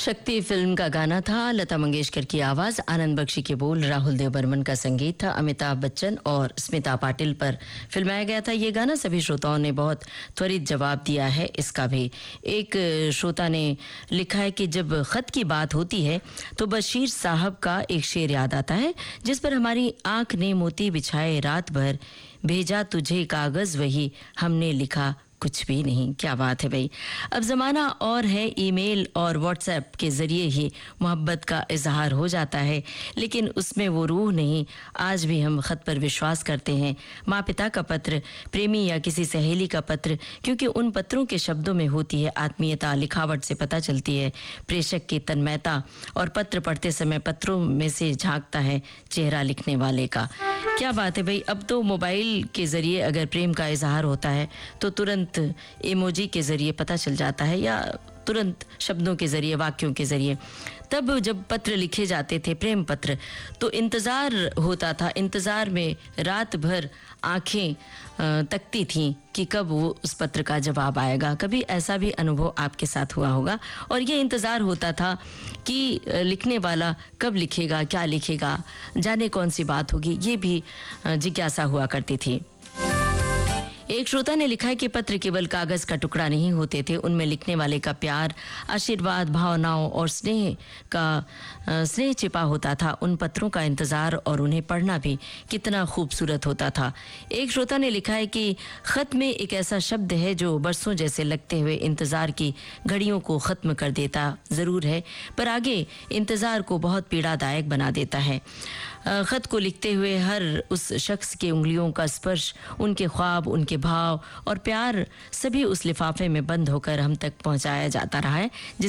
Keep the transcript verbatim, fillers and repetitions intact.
शक्ति फिल्म का गाना था, लता मंगेशकर की आवाज, आनंद बख्शी के बोल, राहुल देव बर्मन का संगीत था, अमिताभ बच्चन और स्मिता पाटिल पर फिल्माया गया था ये गाना। सभी श्रोताओं ने बहुत त्वरित जवाब दिया है इसका भी। एक श्रोता ने लिखा है कि जब खत की बात होती है तो बशीर साहब का एक शेर याद आता है, जिस पर हमारी आंख ने मोती बिछाए रात भर, भेजा तुझे कागज वही हमने लिखा कुछ भी नहीं। क्या बात है भाई। अब ज़माना और है, ईमेल और व्हाट्सएप के ज़रिए ही मोहब्बत का इजहार हो जाता है, लेकिन उसमें वो रूह नहीं। आज भी हम ख़त पर विश्वास करते हैं, माँ पिता का पत्र, प्रेमी या किसी सहेली का पत्र, क्योंकि उन पत्रों के शब्दों में होती है आत्मीयता। लिखावट से पता चलती है प्रेषक की तन्मयता, और पत्र पढ़ते समय पत्रों में से झांकता है चेहरा लिखने वाले का। क्या बात है भाई। अब तो मोबाइल के ज़रिए अगर प्रेम का इजहार होता है तो तुरंत इमोजी के ज़रिए पता चल जाता है, या तुरंत शब्दों के ज़रिए, वाक्यों के ज़रिए। तब जब पत्र लिखे जाते थे, प्रेम पत्र, तो इंतज़ार होता था। इंतज़ार में रात भर आंखें तकती थीं कि कब वो उस पत्र का जवाब आएगा। कभी ऐसा भी अनुभव आपके साथ हुआ होगा। और ये इंतज़ार होता था कि लिखने वाला कब लिखेगा, क्या लिखेगा, जाने कौन सी बात होगी, ये भी जिज्ञासा हुआ करती थी। एक श्रोता ने लिखा है कि पत्र केवल कागज का टुकड़ा नहीं होते थे, उनमें लिखने वाले का प्यार, आशीर्वाद, भावनाओं और स्नेह का स्नेह छिपा होता था। उन पत्रों का इंतजार और उन्हें पढ़ना भी कितना खूबसूरत होता था। एक श्रोता ने लिखा है कि खत में एक ऐसा शब्द है जो बरसों जैसे लगते हुए इंतजार की घड़ियों को खत्म कर देता जरूर है, पर आगे इंतजार को बहुत पीड़ादायक बना देता है। खत को लिखते हुए हर उस शख्स के उंगलियों का स्पर्श, उनके ख्वाब, उनके भाव और प्यार, सभी उस लिफाफे में बंद होकर हम तक पहुंचाया जाता रहा है।